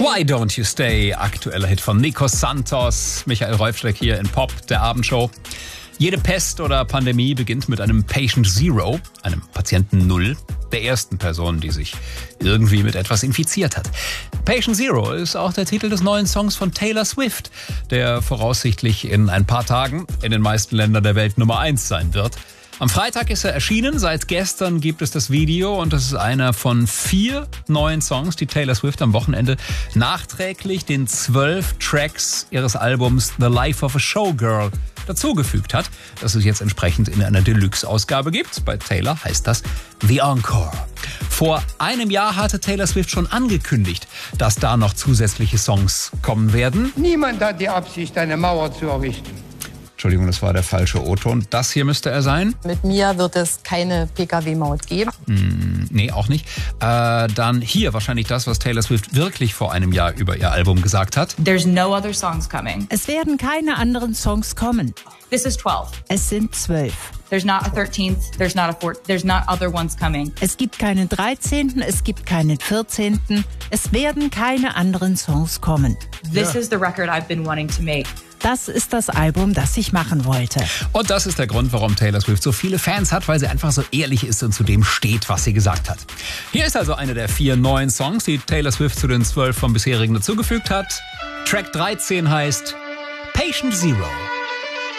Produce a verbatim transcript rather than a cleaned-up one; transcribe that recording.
Why Don't You Stay? Aktueller Hit von Nico Santos. Michael Reufschleck hier in Pop, der Abendshow. Jede Pest oder Pandemie beginnt mit einem Patient Zero, einem Patienten Null, der ersten Person, die sich irgendwie mit etwas infiziert hat. Patient Zero ist auch der Titel des neuen Songs von Taylor Swift, der voraussichtlich in ein paar Tagen in den meisten Ländern der Welt Nummer eins sein wird. Am Freitag ist er erschienen, seit gestern gibt es das Video und das ist einer von vier neuen Songs, die Taylor Swift am Wochenende nachträglich den zwölf Tracks ihres Albums The Life of a Showgirl dazugefügt hat, das es jetzt entsprechend in einer Deluxe-Ausgabe gibt. Bei Taylor heißt das The Encore. Vor einem Jahr hatte Taylor Swift schon angekündigt, dass da noch zusätzliche Songs kommen werden. Niemand hat die Absicht, eine Mauer zu errichten. Entschuldigung, das war der falsche O-Ton. Das hier müsste er sein. Mit mir wird es keine P K W-Maut geben. Hm, nee, auch nicht. Äh, dann hier wahrscheinlich das, was Taylor Swift wirklich vor einem Jahr über ihr Album gesagt hat. There's no other songs coming. Es werden keine anderen Songs kommen. This is twelve. Es sind zwölf. There's not a thirteenth. There's not a fourth. There's not other ones coming. Es gibt keinen dreizehnten, es gibt keinen vierzehnten. Es werden keine anderen Songs kommen. This is the record I've been wanting to make. Das ist das Album, das ich machen wollte. Und das ist der Grund, warum Taylor Swift so viele Fans hat, weil sie einfach so ehrlich ist und zu dem steht, was sie gesagt hat. Hier ist also eine der vier neuen Songs, die Taylor Swift zu den zwölf vom bisherigen dazugefügt hat. Track dreizehn heißt Patient Zero.